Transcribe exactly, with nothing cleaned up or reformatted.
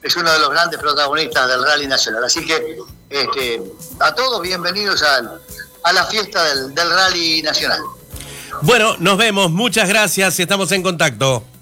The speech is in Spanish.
es uno de los grandes protagonistas del Rally Nacional. Así que este, a todos bienvenidos al, a la fiesta del, del Rally Nacional. Bueno, nos vemos, muchas gracias y estamos en contacto.